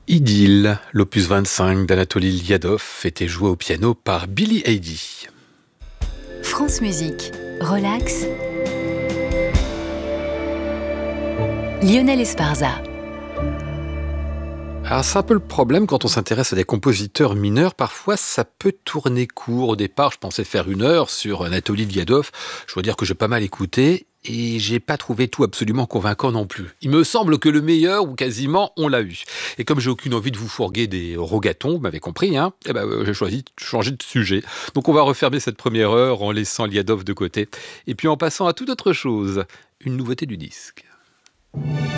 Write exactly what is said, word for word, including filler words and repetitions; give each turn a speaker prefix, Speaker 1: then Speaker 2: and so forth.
Speaker 1: Idylle, l'opus vingt-cinq d'Anatoly Liadov, était joué au piano par Billy Heidi.
Speaker 2: France Musique, relax. Lionel Esparza.
Speaker 1: Alors c'est un peu le problème quand on s'intéresse à des compositeurs mineurs, parfois ça peut tourner court. Au départ, je pensais faire une heure sur Anatoly Liadov. Je dois dire que j'ai pas mal écouté et j'ai pas trouvé tout absolument convaincant non plus. Il me semble que le meilleur, ou quasiment, on l'a eu. Et comme j'ai aucune envie de vous fourguer des rogatons, vous m'avez compris, hein, eh ben, euh, j'ai choisi de changer de sujet. Donc on va refermer cette première heure en laissant Liadov de côté et puis en passant à toute autre chose, une nouveauté du disque.